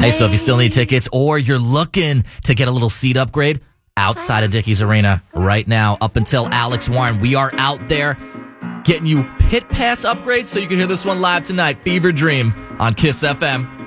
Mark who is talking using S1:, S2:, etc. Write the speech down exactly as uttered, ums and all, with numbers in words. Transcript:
S1: Hey, so if you still need tickets or you're looking to get a little seat upgrade outside of Dickies Arena right now, up until Alex Warren, we are out there getting you pit pass upgrades so you can hear this one live tonight. Fever Dream on Kiss F M.